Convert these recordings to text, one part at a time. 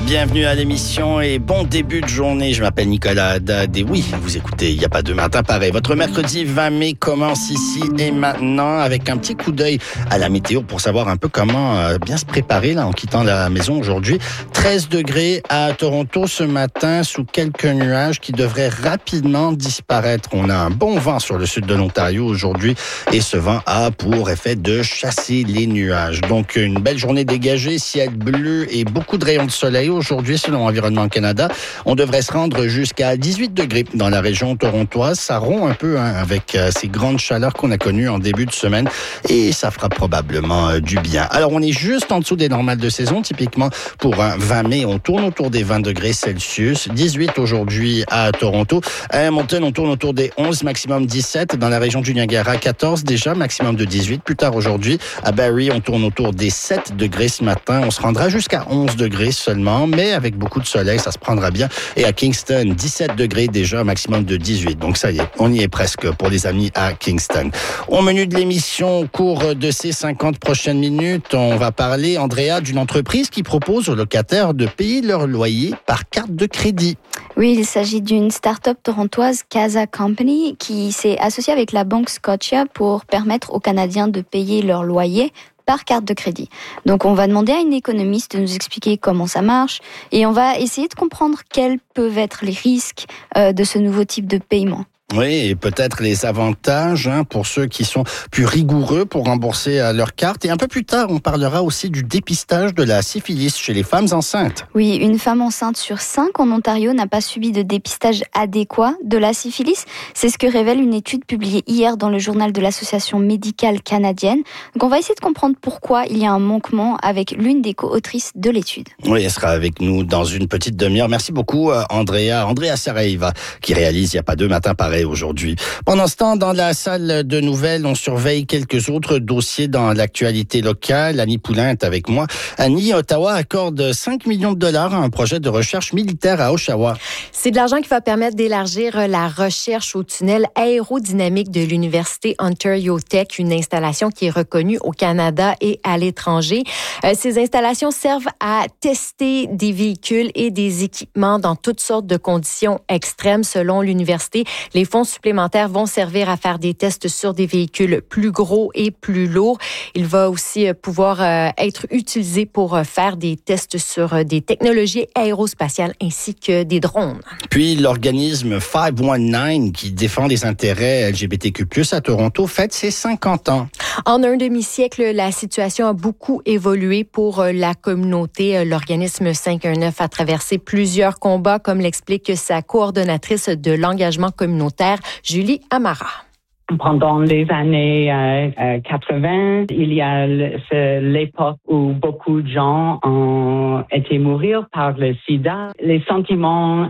Bienvenue à l'émission et bon début de journée. Je m'appelle Nicolas Haddad et oui, vous écoutez Il n'y a pas de matin pareil. Votre mercredi 20 mai commence ici et maintenant avec un petit coup d'œil à la météo pour savoir un peu comment bien se préparer là en quittant la maison aujourd'hui. 13 degrés à Toronto ce matin sous quelques nuages qui devraient rapidement disparaître. On a un bon vent sur le sud de l'Ontario aujourd'hui et ce vent a pour effet de chasser les nuages. Donc une belle journée dégagée, ciel bleu et beaucoup de rayons de soleil. Aujourd'hui, selon Environnement Canada, on devrait se rendre jusqu'à 18 degrés dans la région torontoise. Ça rompt un peu avec ces grandes chaleurs qu'on a connues en début de semaine et ça fera probablement du bien. Alors, on est juste en dessous des normales de saison. Typiquement, pour un 20 mai, on tourne autour des 20 degrés Celsius. 18 aujourd'hui à Toronto. À Hamilton, on tourne autour des 11, maximum 17. Dans la région du Niagara, 14 déjà, maximum de 18. Plus tard aujourd'hui, à Barrie, on tourne autour des 7 degrés ce matin. On se rendra jusqu'à 11 degrés seulement. Mais avec beaucoup de soleil, ça se prendra bien. Et à Kingston, 17 degrés déjà, maximum de 18. Donc ça y est, on y est presque pour les amis à Kingston. Au menu de l'émission, au cours de ces 50 prochaines minutes, on va parler, Andrea, d'une entreprise qui propose aux locataires de payer leur loyer par carte de crédit. Oui, il s'agit d'une start-up torontoise, Casa Company, qui s'est associée avec la banque Scotia pour permettre aux Canadiens de payer leur loyer par carte de crédit. Donc, on va demander à une économiste de nous expliquer comment ça marche et on va essayer de comprendre quels peuvent être les risques de ce nouveau type de paiement. Oui, et peut-être les avantages pour ceux qui sont plus rigoureux pour rembourser leur carte. Et un peu plus tard, on parlera aussi du dépistage de la syphilis chez les femmes enceintes. Oui, une femme enceinte sur 5 en Ontario n'a pas subi de dépistage adéquat de la syphilis. C'est ce que révèle une étude publiée hier dans le journal de l'Association médicale canadienne. Donc on va essayer de comprendre pourquoi il y a un manquement avec l'une des co-autrices de l'étude. Oui, elle sera avec nous dans une petite demi-heure. Merci beaucoup, Andrea Saraiva, qui réalise Il n'y a pas de matin pareil aujourd'hui. Pendant ce temps, dans la salle de nouvelles, on surveille quelques autres dossiers dans l'actualité locale. Annie Poulain est avec moi. Annie, Ottawa accorde 5 millions de dollars à un projet de recherche militaire à Oshawa. C'est de l'argent qui va permettre d'élargir la recherche au tunnel aérodynamique de l'Université Ontario Tech, une installation qui est reconnue au Canada et à l'étranger. Ces installations servent à tester des véhicules et des équipements dans toutes sortes de conditions extrêmes selon l'université. Les fonds supplémentaires vont servir à faire des tests sur des véhicules plus gros et plus lourds. Il va aussi pouvoir être utilisé pour faire des tests sur des technologies aérospatiales ainsi que des drones. Puis l'organisme 519 qui défend les intérêts LGBTQ+ à Toronto fête ses 50 ans. En un demi-siècle, la situation a beaucoup évolué pour la communauté. L'organisme 519 a traversé plusieurs combats, comme l'explique sa coordonnatrice de l'engagement communautaire, Julie Amara. Pendant les années 80, il y a l'époque où beaucoup de gens ont été mourir par le sida. Les sentiments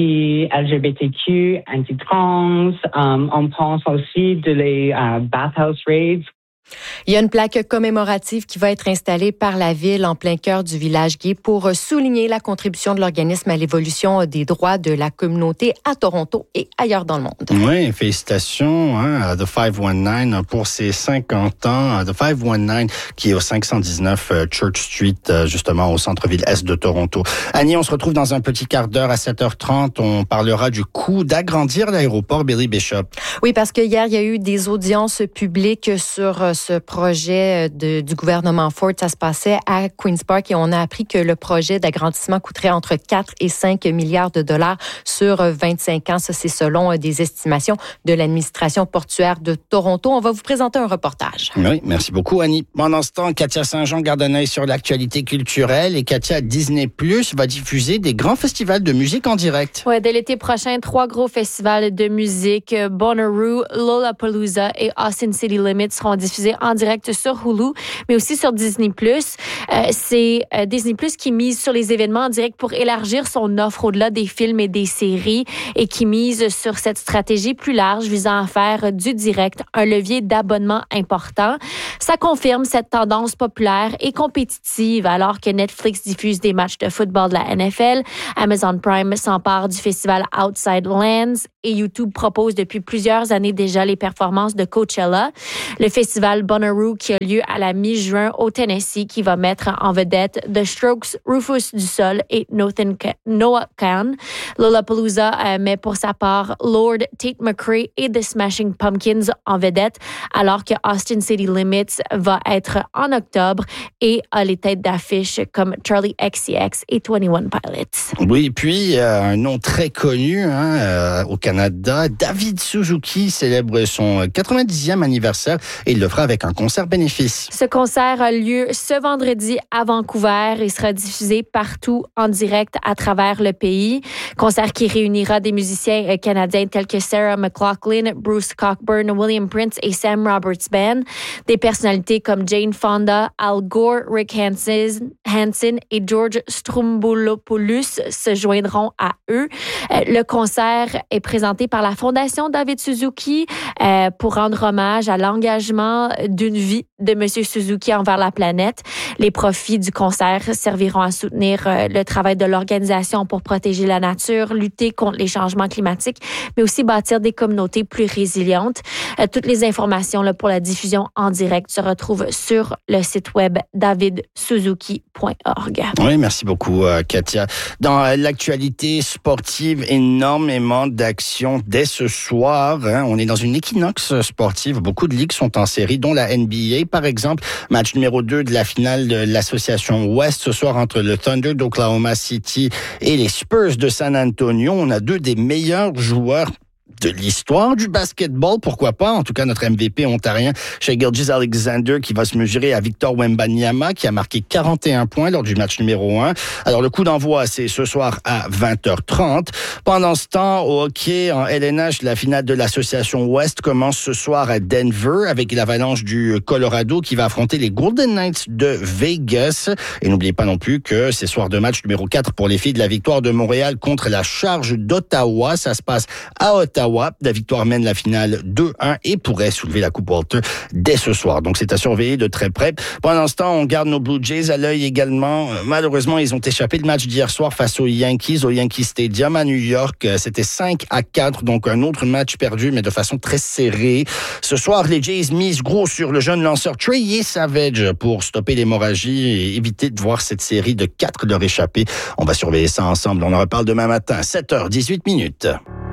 anti-LGBTQ, anti-trans, on pense aussi de les bathhouse raids. Il y a une plaque commémorative qui va être installée par la ville en plein cœur du village gay pour souligner la contribution de l'organisme à l'évolution des droits de la communauté à Toronto et ailleurs dans le monde. Oui, félicitations à The 519 pour ses 50 ans. The 519 qui est au 519 Church Street, justement au centre-ville est de Toronto. Annie, on se retrouve dans un petit quart d'heure à 7h30. On parlera du coût d'agrandir l'aéroport Billy Bishop. Oui, parce que hier, il y a eu des audiences publiques sur ce projet du gouvernement Ford. Ça se passait à Queen's Park et on a appris que le projet d'agrandissement coûterait entre 4 et 5 milliards de dollars sur 25 ans. Ça, c'est selon des estimations de l'administration portuaire de Toronto. On va vous présenter un reportage. Oui, merci beaucoup, Annie. Pendant ce temps, Katia Saint-Jean garde un œil sur l'actualité culturelle et Katia, Disney+ va diffuser des grands festivals de musique en direct. Ouais, dès l'été prochain, 3 gros festivals de musique, Bonnaroo, Lollapalooza et Austin City Limits seront diffusés en direct sur Hulu, mais aussi sur Disney+. C'est Disney+ qui mise sur les événements en direct pour élargir son offre au-delà des films et des séries et qui mise sur cette stratégie plus large visant à faire du direct un levier d'abonnement important. Ça confirme cette tendance populaire et compétitive alors que Netflix diffuse des matchs de football de la NFL, Amazon Prime s'empare du festival Outside Lands et YouTube proposent depuis plusieurs années déjà les performances de Coachella, le festival Bonnaroo qui a lieu à la mi-juin au Tennessee qui va mettre en vedette The Strokes, Rufus du Sol et Noah Kahan. Lollapalooza met pour sa part Lord, Tate McRae et The Smashing Pumpkins en vedette, alors que Austin City Limits va être en octobre et a les têtes d'affiche comme Charli XCX et 21 Pilots. Oui, puis un nom très connu au Canada, David Suzuki célèbre son 90e anniversaire et il le fera avec un concert bénéfice. Ce concert a lieu ce vendredi à Vancouver et sera diffusé partout en direct à travers le pays. Concert qui réunira des musiciens canadiens tels que Sarah McLachlan, Bruce Cockburn, William Prince et Sam Roberts Band. Des personnalités comme Jane Fonda, Al Gore, Rick Hansen et George Stroumboulopoulos se joindront à eux. Le concert est présenté par la Fondation David Suzuki pour rendre hommage à l'engagement d'une vie de M. Suzuki envers la planète. Les profits du concert serviront à soutenir le travail de l'organisation pour protéger la nature, lutter contre les changements climatiques, mais aussi bâtir des communautés plus résilientes. Toutes les informations pour la diffusion en direct se retrouvent sur le site web davidsuzuki.org. Oui, merci beaucoup, Katia. Dans l'actualité sportive, énormément d'actions dès ce soir. On est dans une équinoxe sportive. Beaucoup de ligues sont en série, dont la NBA, par exemple. Match numéro 2 de la finale de l'association Ouest ce soir entre le Thunder d'Oklahoma City et les Spurs de San Antonio. On a deux des meilleurs joueurs de l'histoire du basketball, pourquoi pas? En tout cas, notre MVP ontarien, Shai Gilgeous-Alexander, qui va se mesurer à Victor Wembanyama, qui a marqué 41 points lors du match numéro 1. Alors, le coup d'envoi, c'est ce soir à 20h30. Pendant ce temps, au hockey, en LNH, la finale de l'association Ouest commence ce soir à Denver avec l'Avalanche du Colorado qui va affronter les Golden Knights de Vegas. Et n'oubliez pas non plus que c'est soir de match numéro 4 pour les filles de la victoire de Montréal contre la Charge d'Ottawa. Ça se passe à Ottawa. La victoire mène la finale 2-1 et pourrait soulever la Coupe Walter dès ce soir. Donc, c'est à surveiller de très près. Pendant ce temps, on garde nos Blue Jays à l'œil également. Malheureusement, ils ont échappé le match d'hier soir face aux Yankees, au Yankee Stadium à New York. C'était 5-4, donc un autre match perdu, mais de façon très serrée. Ce soir, les Jays misent gros sur le jeune lanceur Trey Savage pour stopper l'hémorragie et éviter de voir cette série de 4 leur échapper. On va surveiller ça ensemble. On en reparle demain matin, 7h18.